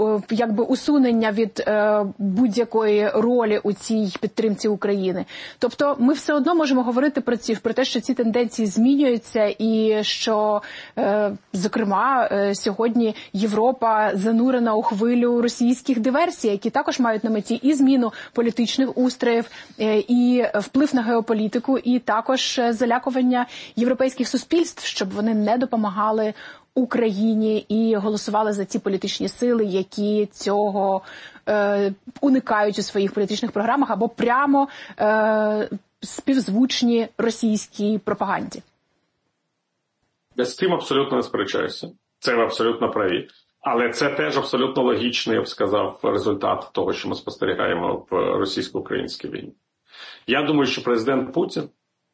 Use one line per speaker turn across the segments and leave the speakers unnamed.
якби усунення від будь-якої ролі у цій підтримці України. Тобто ми все одно можемо говорити про те, що ці тенденції змінюються і що, зокрема, сьогодні Європа занурена у хвилю російських диверсій, які також мають на меті і зміну політичних устроїв, і вплив на геополітику, і також залякування європейських суспільств, щоб вони не допомагали Україні і голосували за ті політичні сили, які цього уникають у своїх політичних програмах або прямо співзвучні російській пропаганді.
Я з цим абсолютно не сперечаюся. Це ви абсолютно праві. Але це теж абсолютно логічний, я б сказав, результат того, що ми спостерігаємо в російсько-українській війні. Я думаю, що президент Путін,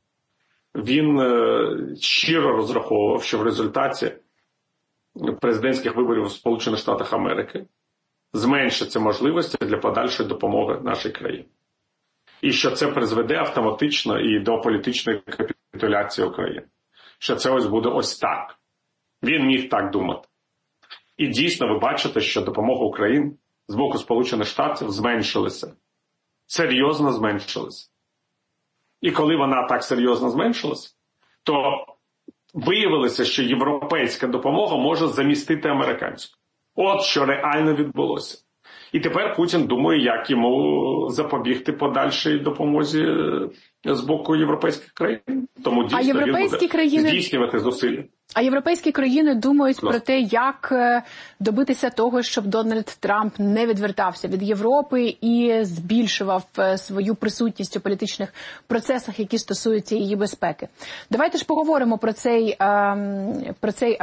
він щиро розраховував, що в результаті президентських виборів у Сполучених Штатах Америки зменшаться можливості для подальшої допомоги нашій країні. І що це призведе автоматично і до політичної капітуляції України. Що це ось буде ось так. Він міг так думати. І дійсно ви бачите, що допомога Україні з боку Сполучених Штатів зменшилася. Серйозно зменшилася. І коли вона так серйозно зменшилася, то виявилося, що європейська допомога може замістити американську. От що реально відбулося. І тепер Путін думає, як йому запобігти подальшій допомозі з боку європейських країн. Тому дійсно він буде здійснювати зусилля.
А європейські країни думають про те, як добитися того, щоб Дональд Трамп не відвертався від Європи і збільшував свою присутність у політичних процесах, які стосуються її безпеки. Давайте ж поговоримо про цей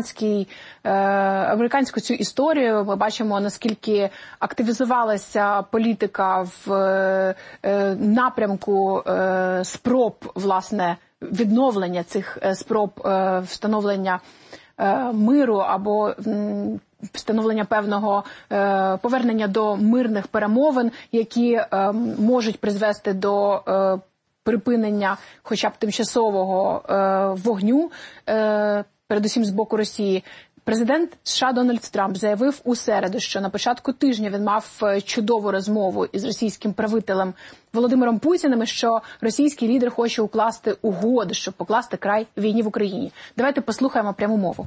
американську цю історію. Ми бачимо, наскільки активізувалася політика в напрямку спроб, власне, відновлення цих спроб встановлення миру або встановлення певного повернення до мирних перемовин, які можуть призвести до припинення хоча б тимчасового вогню, передусім з боку Росії. Президент США Дональд Трамп заявив у середу, що на початку тижня він мав чудову розмову із російським правителем Володимиром Путіним, що російський лідер хоче укласти угоду, щоб покласти край війні в Україні. Давайте послухаємо пряму мову.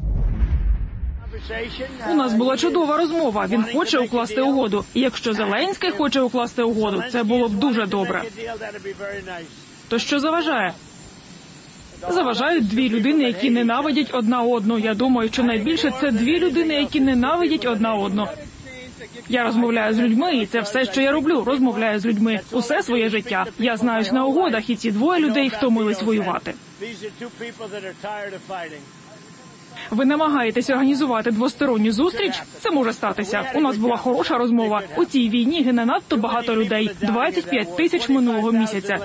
У нас була чудова розмова. Він хоче укласти угоду. І якщо Зеленський хоче укласти угоду, це було б дуже добре. То що заважає? Заважають дві людини, які ненавидять одна одну. Я думаю, що найбільше це дві людини, які ненавидять одна одну. Я розмовляю з людьми, і це все, що я роблю. Розмовляю з людьми. Усе своє життя. Я знаюсь на угодах, і ці двоє людей втомились воювати. Ви намагаєтесь організувати двосторонню зустріч? Це може статися. У нас була хороша розмова. У цій війні гине надто багато людей. 25 тисяч минулого місяця.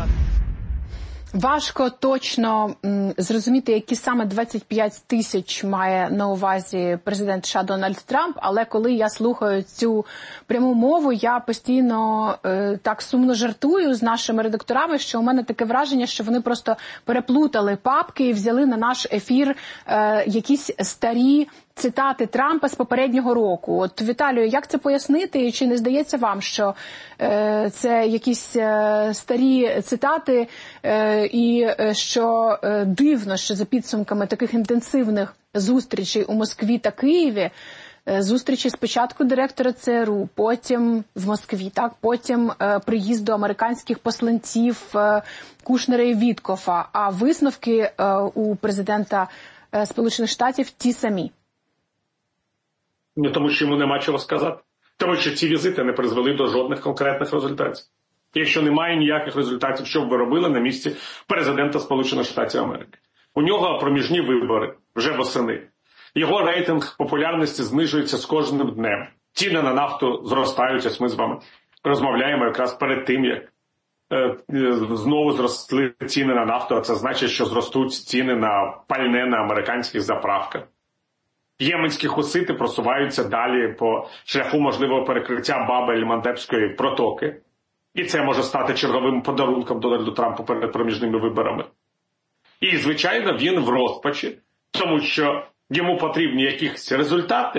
Важко точно зрозуміти, які саме 25 тисяч має на увазі президент США Дональд Трамп, але коли я слухаю цю пряму мову, я постійно так сумно жартую з нашими редакторами, що у мене таке враження, що вони просто переплутали папки і взяли на наш ефір якісь старі цитати Трампа з попереднього року. От, Віталію, як це пояснити? Чи не здається вам, що це якісь старі цитати і що дивно, що за підсумками таких інтенсивних зустрічей у Москві та Києві, зустрічі спочатку директора ЦРУ, потім в Москві, так, потім приїзду американських посланців Кушнера і Віткофа, а висновки у президента Сполучених Штатів ті самі.
Ну, тому що йому нема чого сказати. Тому що ці візити не призвели до жодних конкретних результатів. Якщо немає ніяких результатів, що б ви робили на місці президента Сполучених Штатів Америки? У нього проміжні вибори вже восени. Його рейтинг популярності знижується з кожним днем. Ціни на нафту зростають, ось ми з вами розмовляємо якраз перед тим, як знову зросли ціни на нафту, а це значить, що зростуть ціни на пальне на американських заправках. Єменські хусити просуваються далі по шляху можливого перекриття Бабель-Мандебської протоки. І це може стати черговим подарунком Дональду Трампу перед проміжними виборами. І, звичайно, він в розпачі, тому що йому потрібні якісь результати,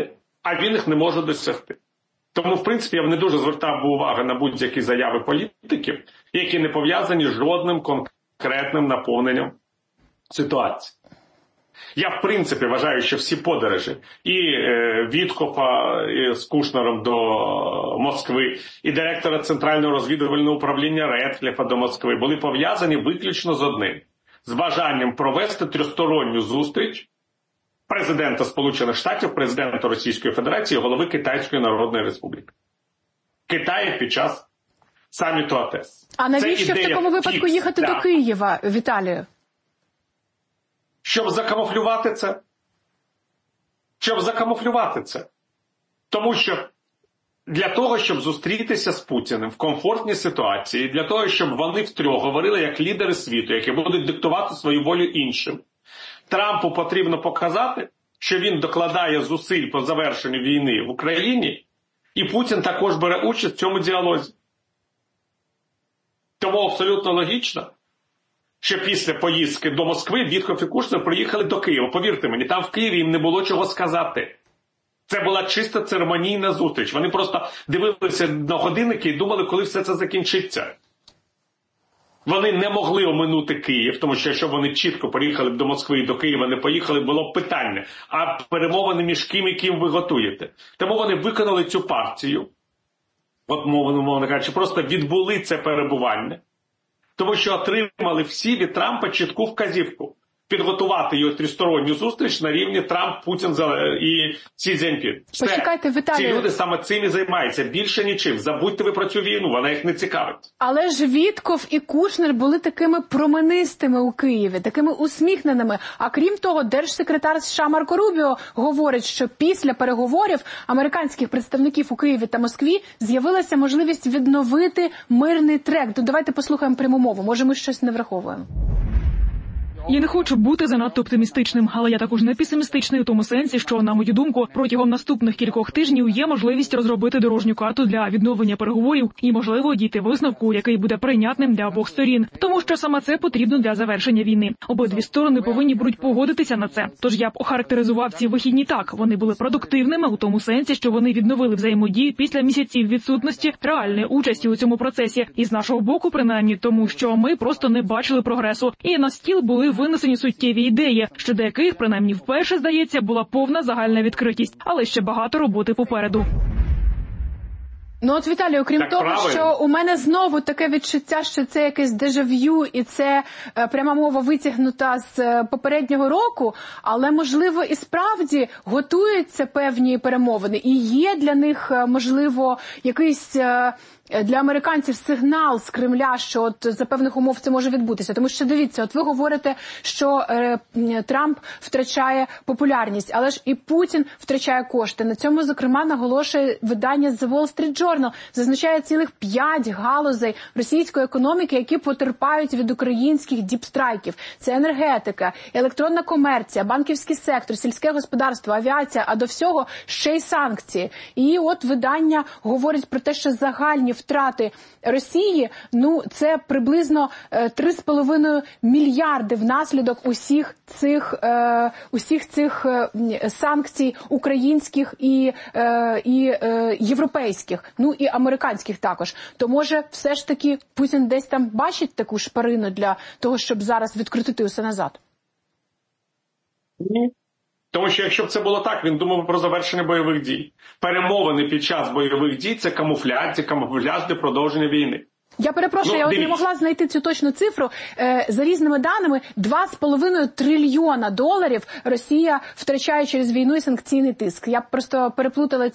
а він їх не може досягти. Тому, в принципі, я б не дуже звертав би увагу на будь-які заяви політиків, які не пов'язані з жодним конкретним наповненням ситуації. Я, в принципі, вважаю, що всі подорожі і Віткофа з Кушнером до Москви, і директора Центрального розвідувального управління Редкліфа до Москви були пов'язані виключно з одним – з бажанням провести тристоронню зустріч президента Сполучених Штатів, президента Російської Федерації і голови Китайської Народної Республіки. Китаю під час саміту АТЕС.
А навіщо в такому випадку їхати до Києва, Віталію?
Щоб закамуфлювати це. Щоб закамуфлювати це. Тому що для того, щоб зустрітися з Путіним в комфортній ситуації, для того, щоб вони втрьох говорили як лідери світу, які будуть диктувати свою волю іншим, Трампу потрібно показати, що він докладає зусиль по завершенню війни в Україні, і Путін також бере участь в цьому діалозі. Тому абсолютно логічно, що після поїздки до Москви Віткоф і Кушнер приїхали до Києва. Повірте мені, там в Києві їм не було чого сказати. Це була чисто церемонійна зустріч. Вони просто дивилися на годинники і думали, коли все це закінчиться. Вони не могли оминути Київ, тому що якщо вони чітко приїхали б до Москви і до Києва не поїхали, було б питання, а перемовини між ким і ким ви готуєте. Тому вони виконали цю партію, от мовно кажучи, просто відбули це перебування, тому що отримали всі від Трампа чітку вказівку підготувати його тристоронню зустріч на рівні Трамп, Путін і Сі Цзіньпін.
Почекайте, Віталію.
Ці люди саме цим і займаються, більше нічим. Забудьте ви про цю війну, вона їх не цікавить.
Але ж Віткоф і Кушнер були такими променистими у Києві, такими усміхненими. А крім того, держсекретар США Марко Рубіо говорить, що після переговорів американських представників у Києві та Москві з'явилася можливість відновити мирний трек. То давайте послухаємо пряму мову, може ми щось не враховуємо.
Я не хочу бути занадто оптимістичним, але я також не песимістичний у тому сенсі, що, на мою думку, протягом наступних кількох тижнів є можливість розробити дорожню карту для відновлення переговорів і, можливо, дійти висновку, який буде прийнятним для обох сторін. Тому що саме це потрібно для завершення війни. Обидві сторони повинні будуть погодитися на це. Тож я б охарактеризував ці вихідні так. Вони були продуктивними у тому сенсі, що вони відновили взаємодію після місяців відсутності реальної участі у цьому процесі. І з нашого боку, принаймні, тому що ми просто не бачили прогресу. І на стіл були винесені суттєві ідеї, щодо яких, принаймні вперше, здається, була повна загальна відкритість. Але ще багато роботи попереду.
Ну от, Віталій, окрім
так,
того,
правильно.
що у мене знову таке відчуття, що це якесь дежав'ю і це пряма мова витягнута з попереднього року, але, можливо, і справді готуються певні перемовини і є для них, можливо, якийсь для американців сигнал з Кремля, що от за певних умов це може відбутися. Тому що, дивіться, от ви говорите, що Трамп втрачає популярність, але ж і Путін втрачає кошти. На цьому, зокрема, наголошує видання The Wall Street Journal. Зазначає цілих 5 галузей російської економіки, які потерпають від українських діпстрайків. Це енергетика, електронна комерція, банківський сектор, сільське господарство, авіація, а до всього ще й санкції. І от видання говорить про те, що загальні втрати Росії, ну, це приблизно 3,5 мільярди внаслідок усіх цих санкцій українських і європейських, ну і американських також. То може все ж таки Путін десь там бачить таку шпарину для того, щоб зараз відкрутити усе назад?
Ні. Тому що якщо б це було так, він думав про завершення бойових дій. Перемовини під час бойових дій – це камуфляж для продовження війни.
Я перепрошую, я от не могла знайти цю точну цифру. За різними даними, $2,5 трильйона Росія втрачає через війну і санкційний тиск. Я просто переплутала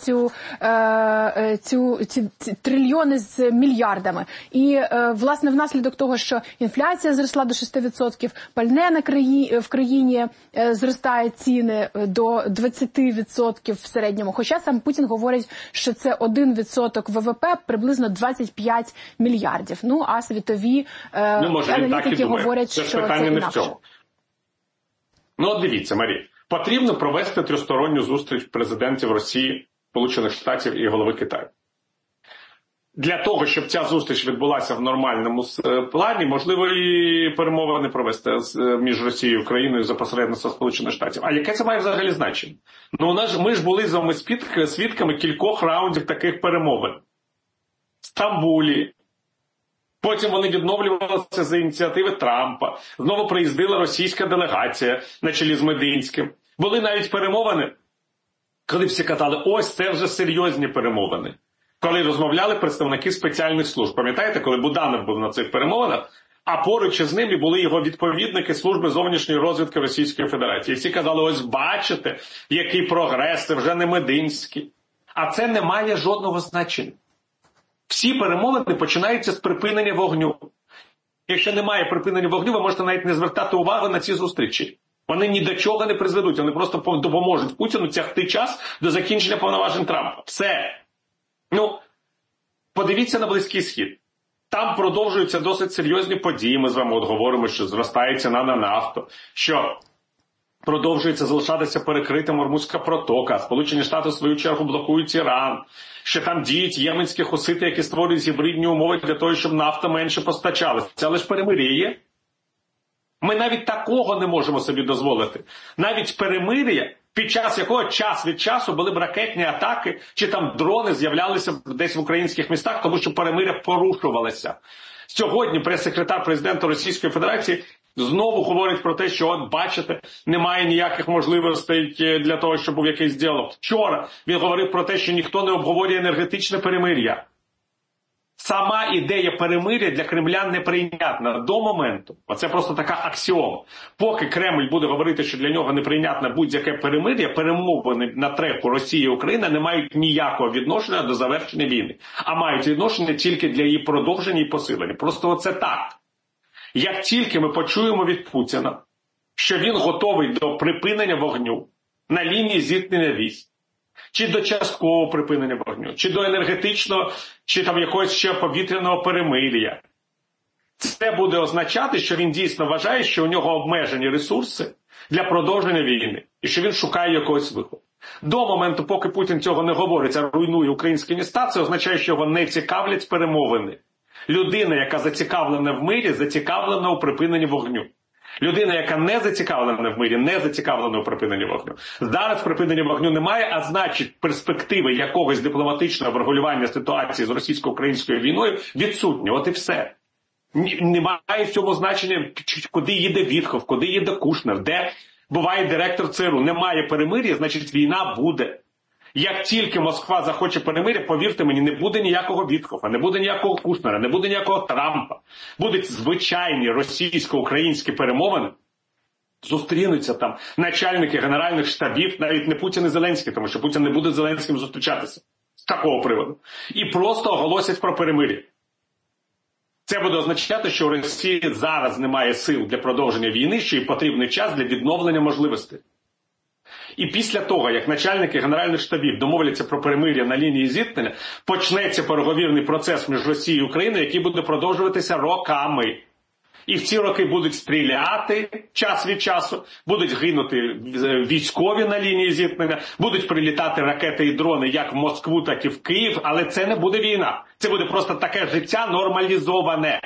ці трильйони з мільярдами. І, власне, внаслідок того, що інфляція зросла до 6%, пальне в країні зростає ціни до 20% в середньому. Хоча сам Путін говорить, що це 1% ВВП, приблизно 25 мільярдів. Ну, а світові аналітики говорять, що це інакше.
Ну, от дивіться, Марі, потрібно провести тристоронню зустріч президентів Росії, Сполучених Штатів і голови Китаю. для того, щоб ця зустріч відбулася в нормальному плані, можливо, і перемовини провести між Росією і Україною за посередництва Сполучених Штатів. А яке це має взагалі значення? Ну, ми ж були з вами свідками кількох раундів таких перемовин. В Стамбулі. Потім вони відновлювалися за ініціативи Трампа. Знову приїздила російська делегація на чолі з Мединським. Були навіть перемовини, коли всі казали, ось це вже серйозні перемовини. Коли розмовляли представники спеціальних служб. Пам'ятаєте, коли Буданов був на цих перемовинах, а поруч із ними були його відповідники Служби зовнішньої розвідки Російської Федерації. І всі казали, ось бачите, який прогрес, це вже не Мединський. А це не має жодного значення. Всі перемовини починаються з припинення вогню. Якщо немає припинення вогню, ви можете навіть не звертати увагу на ці зустрічі. Вони ні до чого не призведуть, вони просто допоможуть Путіну тягти час до закінчення повноважень Трампа. Все. Ну, подивіться на Близький Схід. Там продовжуються досить серйозні події. Ми з вами от говоримо, що зростає ціна на нафту, що продовжується залишатися перекритим Ормузька протока, Сполучені Штати в свою чергу блокують Іран, що там діють єменські хусити, які створюють гібридні умови для того, щоб нафта менше постачалася. Це лише перемир'я є. Ми навіть такого не можемо собі дозволити. Навіть перемир'я, під час якого час від часу були б ракетні атаки, чи там дрони з'являлися десь в українських містах, тому що перемир'я порушувалося. Сьогодні прес-секретар президента Російської Федерації знову говорить про те, що, от бачите, немає ніяких можливостей для того, щоб був якийсь діалог. Вчора він говорив про те, що ніхто не обговорює енергетичне перемир'я. Сама ідея перемир'я для кремлян неприйнятна до моменту. Оце просто така аксіома. Поки Кремль буде говорити, що для нього неприйнятне будь-яке перемир'я, перемовини на треку Росії і Україна не мають ніякого відношення до завершення війни. А мають відношення тільки для її продовження і посилення. Просто оце так. Як тільки ми почуємо від Путіна, що він готовий до припинення вогню на лінії зіткнення військ, чи до часткового припинення вогню, чи до енергетичного, чи там якогось ще повітряного перемир'я, це буде означати, що він дійсно вважає, що у нього обмежені ресурси для продовження війни, і що він шукає якогось виходу. До моменту, поки Путін цього не говорить, а руйнує українські міста, це означає, що його не цікавлять перемовини. Людина, яка зацікавлена в мирі, зацікавлена у припиненні вогню. Людина, яка не зацікавлена в мирі, не зацікавлена у припиненні вогню. Зараз припинення вогню немає, а значить перспективи якогось дипломатичного врегулювання ситуації з російсько-українською війною відсутні. От і все. Немає в цьому значення, куди їде Вітхов, куди їде Кушнер, де буває директор ЦРУ. Немає перемир'я, значить війна буде. Як тільки Москва захоче перемир'я, повірте мені, не буде ніякого Вітхофа, не буде ніякого Кушнера, не буде ніякого Трампа. Будуть звичайні російсько-українські перемовини. Зустрінуться там начальники генеральних штабів, навіть не Путін і Зеленський, тому що Путін не буде з Зеленським зустрічатися з такого приводу. І просто оголосять про перемир'я. Це буде означати, що у Росії зараз немає сил для продовження війни, що їй потрібний час для відновлення можливостей. І після того, як начальники генеральних штабів домовляться про перемир'я на лінії зіткнення, почнеться переговірний процес між Росією і Україною, який буде продовжуватися роками. І в ці роки будуть стріляти час від часу, будуть гинути військові на лінії зіткнення, будуть прилітати ракети і дрони як в Москву, так і в Київ, але це не буде війна. Це буде просто таке життя нормалізоване.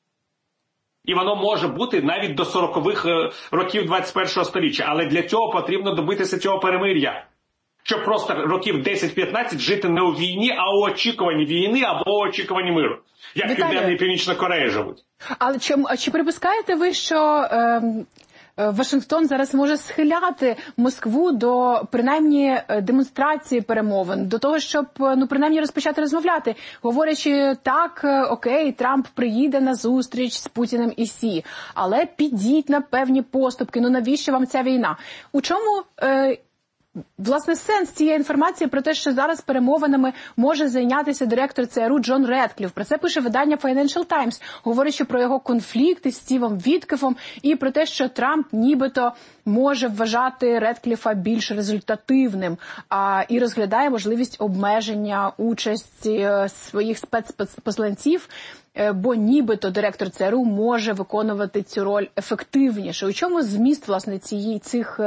І воно може бути навіть до 40-х років 21-го сторіччя. Але для цього потрібно добитися цього перемир'я. Щоб просто років 10-15 жити не у війні, а у очікуванні війни або у очікуванні миру. Як Південна і Північна Корея живуть.
Але чи припускаєте ви, що Вашингтон зараз може схиляти Москву до, принаймні, демонстрації перемовин, до того, щоб, принаймні, розпочати розмовляти, говорячи, так, окей, Трамп приїде на зустріч з Путіним і Сі, але підіть на певні поступки, навіщо вам ця війна? У чому, власне, сенс цієї інформації про те, що зараз перемовинами може зайнятися директор ЦРУ Джон Редкліф? Про це пише видання Financial Times, говорячи про його конфлікти з Стівом Віткефом і про те, що Трамп нібито може вважати Редкліфа більш результативним і розглядає можливість обмеження участі своїх спецпосланців, бо нібито директор ЦРУ може виконувати цю роль ефективніше. У чому зміст, власне, цих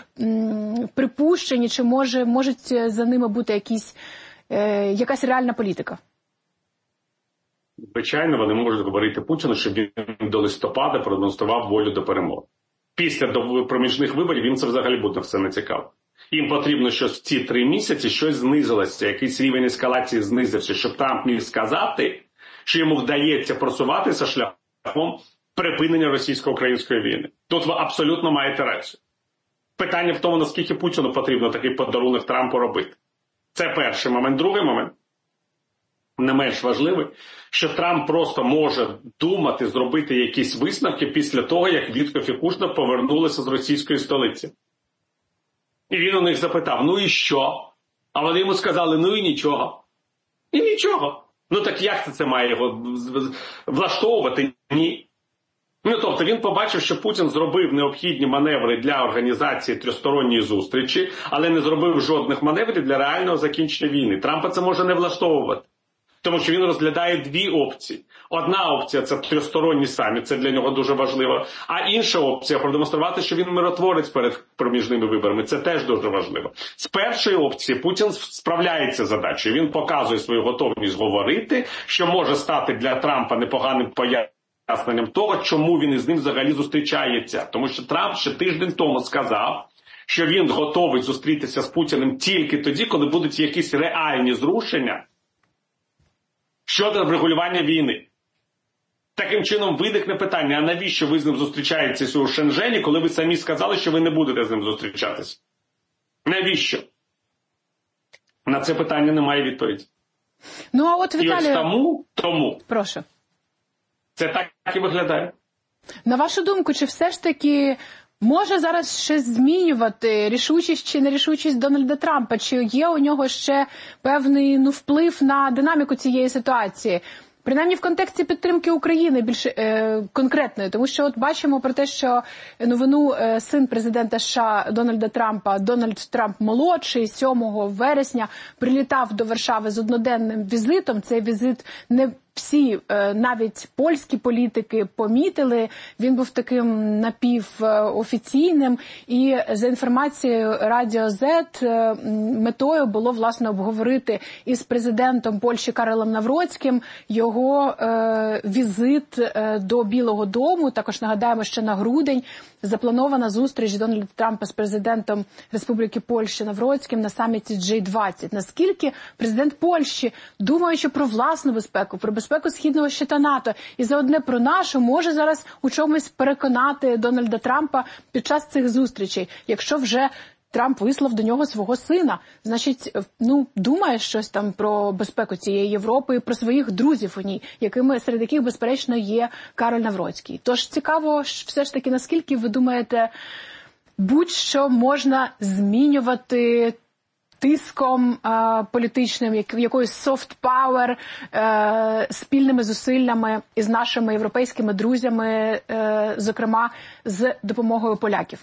припущень, чи можуть за ними бути якась реальна політика?
Звичайно, вони можуть говорити Путіну, щоб він до листопада продемонстрував волю до перемоги. Після проміжних виборів їм це взагалі буде все не цікаво. Їм потрібно, щоб в ці 3 місяці щось знизилося, якийсь рівень ескалації знизився, щоб Трамп міг сказати, що йому вдається просуватися шляхом припинення російсько-української війни. Тут ви абсолютно маєте рацію. Питання в тому, наскільки Путіну потрібно такий подарунок Трампу робити. Це перший момент. Другий момент, не менш важливий, що Трамп просто може думати, зробити якісь висновки після того, як Віткоф і Кушнер повернулися з російської столиці. І він у них запитав, ну і що? А вони йому сказали, ну і нічого. І нічого. Ну так як це має його влаштовувати? Ні. Ну, тобто він побачив, що Путін зробив необхідні маневри для організації тристоронньої зустрічі, але не зробив жодних маневрів для реального закінчення війни. Трампа це може не влаштовувати. Тому що він розглядає 2 опції. Одна опція – це тристоронній саміт, це для нього дуже важливо. А інша опція – продемонструвати, що він миротворець перед проміжними виборами. Це теж дуже важливо. З першої опції Путін справляється з задачею. Він показує свою готовність говорити, що може стати для Трампа непоганим поясненням того, чому він із ним взагалі зустрічається. Тому що Трамп ще тиждень тому сказав, що він готовий зустрітися з Путіним тільки тоді, коли будуть якісь реальні зрушення щодо врегулювання війни. Таким чином виникне питання, а навіщо ви з ним зустрічаєтеся у Шенжені, коли ви самі сказали, що ви не будете з ним зустрічатися? Навіщо? На це питання немає відповіді.
Ну, а от, Віталій...
І ось тому.
Прошу.
Це так і виглядає.
На вашу думку, чи все ж таки може зараз щось змінювати рішучість чи нерішучість Дональда Трампа? Чи є у нього ще певний вплив на динаміку цієї ситуації? Принаймні в контексті підтримки України більш конкретної, тому що от бачимо про те, що новину син президента США Дональда Трампа, Дональд Трамп молодший, 7 вересня прилітав до Варшави з одноденним візитом. Цей візит не всі, навіть польські політики, помітили. Він був таким напівофіційним. І за інформацією Радіо Z, метою було, власне, обговорити із президентом Польщі Каролем Навроцьким його візит до Білого дому. Також нагадаємо, що на грудень запланована зустріч Дональда Трампа з президентом Республіки Польща Навроцьким на саміті G20. Наскільки президент Польщі, думаючи про власну безпеку, про безпеку Східного щита НАТО і заодне про нашу, може зараз у чомусь переконати Дональда Трампа під час цих зустрічей, якщо вже Трамп вислав до нього свого сина, значить, думає щось там про безпеку цієї Європи і про своїх друзів у ній, серед яких, безперечно, є Кароль Навроцький. Тож цікаво, все ж таки, наскільки ви думаєте, будь-що можна змінювати тиском політичним, якоюсь soft power, спільними зусиллями із нашими європейськими друзями, зокрема, з допомогою поляків?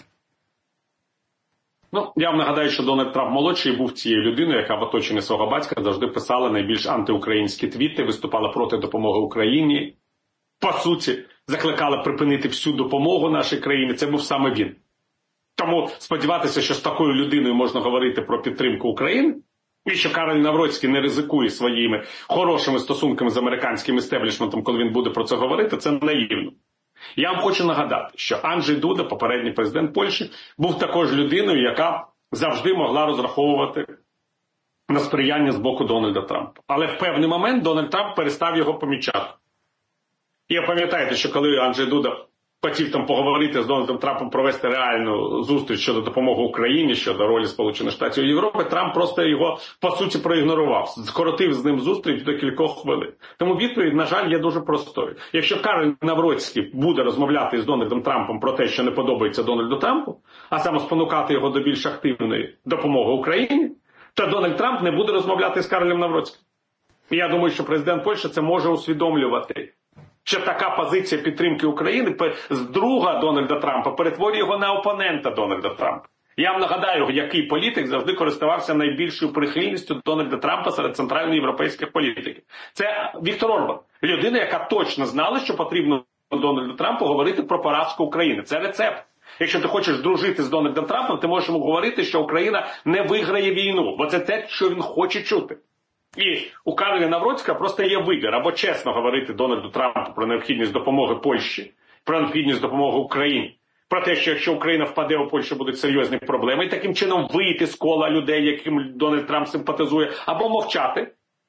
Я вам нагадаю, що Дональд Трамп молодший був цією людиною, яка в оточенні свого батька завжди писала найбільш антиукраїнські твіти, виступала проти допомоги Україні. По суті, закликала припинити всю допомогу нашій країні. Це був саме він. Тому сподіватися, що з такою людиною можна говорити про підтримку України, і що Кароль Навроцький не ризикує своїми хорошими стосунками з американським істеблішментом, коли він буде про це говорити, це наївно. Я вам хочу нагадати, що Анджей Дуда, попередній президент Польщі, був також людиною, яка завжди могла розраховувати на сприяння з боку Дональда Трампа. Але в певний момент Дональд Трамп перестав його помічати. І ви пам'ятаєте, що коли Анджей Дуда хотів там поговорити з Дональдом Трампом, провести реальну зустріч щодо допомоги Україні, щодо ролі Сполучених Штатів Європи, Трамп просто його, по суті, проігнорував. Скоротив з ним зустріч до кількох хвилин. Тому відповідь, на жаль, є дуже простою. Якщо Кароль Навроцький буде розмовляти з Дональдом Трампом про те, що не подобається Дональду Трампу, а саме спонукати його до більш активної допомоги Україні, то Дональд Трамп не буде розмовляти з Каролем Навроцьким. І я думаю, що президент Польщі це може усвідомлювати. Що така позиція підтримки України з друга Дональда Трампа перетворює його на опонента Дональда Трампа. Я вам нагадаю, який політик завжди користувався найбільшою прихильністю Дональда Трампа серед центральноєвропейських політиків. Це Віктор Орбан. Людина, яка точно знала, що потрібно Дональду Трампу говорити про поразку України. Це рецепт. Якщо ти хочеш дружити з Дональдом Трампом, ти можеш йому говорити, що Україна не виграє війну. Бо це те, що він хоче чути. І у Кароля Навроцького просто є вибір. Або чесно говорити Дональду Трампу про необхідність допомоги Польщі, про необхідність допомоги Україні. Про те, що якщо Україна впаде, у Польщі будуть серйозні проблеми. І таким чином вийти з кола людей, яким Дональд Трамп симпатизує. Або мовчати